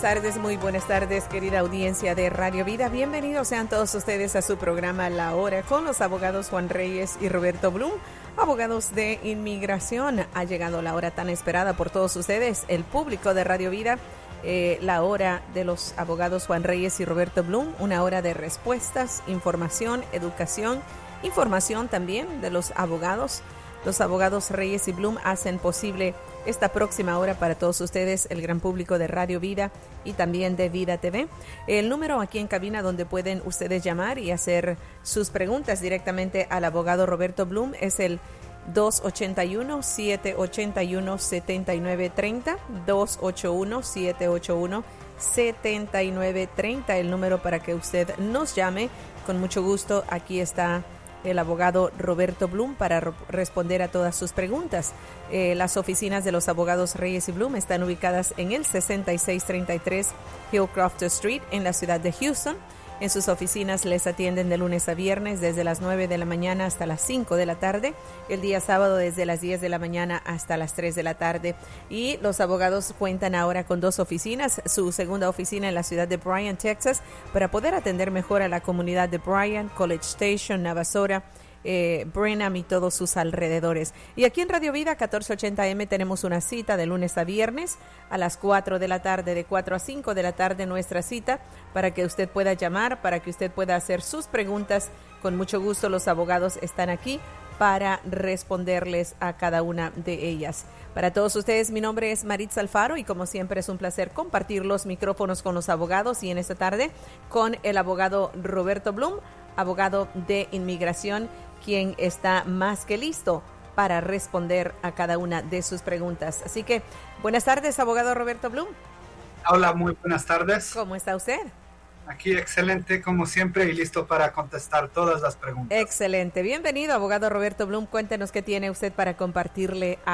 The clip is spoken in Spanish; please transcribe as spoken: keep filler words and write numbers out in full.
buenas tardes, muy buenas tardes, querida audiencia de Radio Vida. Bienvenidos sean todos ustedes a su programa La Hora con los abogados Juan Reyes y Roberto Blum, abogados de inmigración. Ha llegado la hora tan esperada por todos ustedes, el público de Radio Vida. Eh, la hora de los abogados Juan Reyes y Roberto Blum, una hora de respuestas, información, educación, información también de los abogados. Los abogados Reyes y Blum hacen posible esta próxima hora para todos ustedes, el gran público de Radio Vida y también de Vida T V. El número aquí en cabina donde pueden ustedes llamar y hacer sus preguntas directamente al abogado Roberto Blum es el dos ocho uno, siete ocho uno, siete nueve tres cero, dos ocho uno, siete ocho uno, siete nueve tres cero, el número para que usted nos llame. Con mucho gusto, aquí está el abogado Roberto Blum para re- responder a todas sus preguntas. Eh, las oficinas de los abogados Reyes y Blum están ubicadas en el sesenta y seis treinta y tres Hillcroft Street en la ciudad de Houston. En sus oficinas les atienden de lunes a viernes desde las nueve de la mañana hasta las cinco de la tarde, el día sábado desde las diez de la mañana hasta las tres de la tarde. Y los abogados cuentan ahora con dos oficinas, su segunda oficina en la ciudad de Bryan, Texas, para poder atender mejor a la comunidad de Bryan, College Station, Navasota, Eh, Brenham y todos sus alrededores. Y aquí en Radio Vida catorce ochenta eme tenemos una cita de lunes a viernes a las cuatro de la tarde, de cuatro a cinco de la tarde nuestra cita, para que usted pueda llamar, para que usted pueda hacer sus preguntas. Con mucho gusto los abogados están aquí para responderles a cada una de ellas. Para todos ustedes, mi nombre es Maritza Alfaro y como siempre es un placer compartir los micrófonos con los abogados y en esta tarde con el abogado Roberto Blum, abogado de inmigración, quien está más que listo para responder a cada una de sus preguntas. Así que, buenas tardes, abogado Roberto Blum. Hola, muy buenas tardes. ¿Cómo está usted? Aquí excelente, como siempre, y listo para contestar todas las preguntas. Excelente. Bienvenido, abogado Roberto Blum. Cuéntenos qué tiene usted para compartirle a